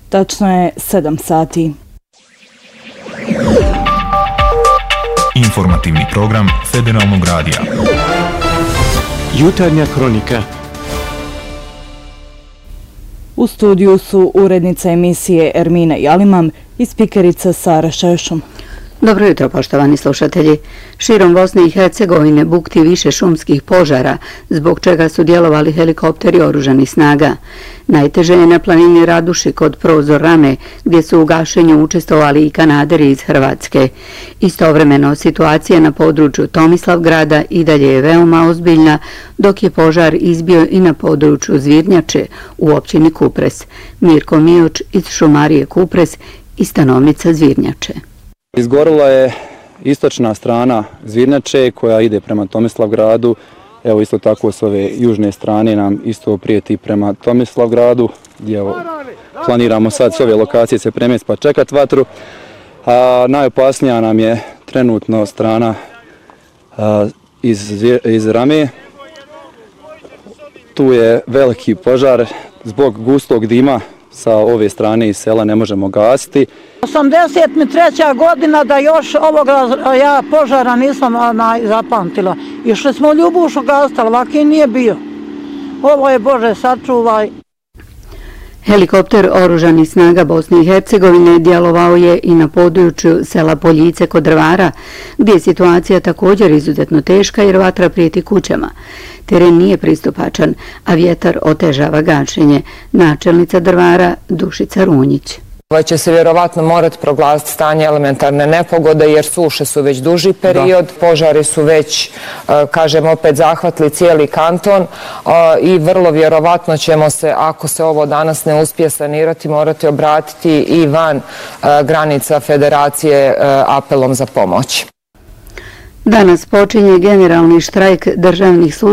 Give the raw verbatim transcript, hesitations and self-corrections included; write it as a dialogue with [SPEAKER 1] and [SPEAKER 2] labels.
[SPEAKER 1] Tačno je sedam sati.
[SPEAKER 2] Informativni program Federalnog radija.
[SPEAKER 3] Jutarnja kronika.
[SPEAKER 1] U studiju su urednica emisije Ermina Jalimam i spikerica Sara Šešum.
[SPEAKER 4] Dobro jutro, poštovani slušatelji. Širom Bosne i Hercegovine bukti više šumskih požara, zbog čega su djelovali helikopteri oružanih snaga. Najteže je na planini Raduši kod Prozor Rame, gdje su u gašenju učestvovali i Kanaderi iz Hrvatske. Istovremeno, situacija na području Tomislavgrada i dalje je veoma ozbiljna, dok je požar izbio i na području Zvirnjače u općini Kupres. Mirko Mioč iz šumarije Kupres i stanovnica Zvirnjače.
[SPEAKER 5] Izgorila je istočna strana Zvirnjače koja ide prema Tomislavgradu. Evo isto tako s ove južne strane nam isto prijeti prema Tomislavgradu, gdje evo, planiramo sad s ove lokacije se premjesti pa čekat vatru. A najopasnija nam je trenutno strana a, iz, iz Rame. Tu je veliki požar zbog gustog dima. Sa ove strane iz sela ne možemo gasiti.
[SPEAKER 6] osamdeset treća godina da još ovoga ja požara nisam zapamtila. Išli smo u Ljubušu gasiti, ali ovaki nije bio. Ovo je Bože sačuvaj.
[SPEAKER 4] Helikopter oružanih snaga Bosne i Hercegovine djelovao je i na području sela Poljice kod Drvara, gdje je situacija također izuzetno teška jer vatra prijeti kućama. Teren nije pristupačan, a vjetar otežava gašenje. Načelnica Drvara Dušica Runjić.
[SPEAKER 7] Ovaj će se vjerovatno morati proglasiti stanje elementarne nepogode jer suše su već duži period, da. Požari su već, kažem opet, zahvatili cijeli kanton i vrlo vjerovatno ćemo se, ako se ovo danas ne uspije sanirati, morati obratiti i van granica federacije apelom za pomoć.
[SPEAKER 4] Danas počinje generalni štrajk državnih službenika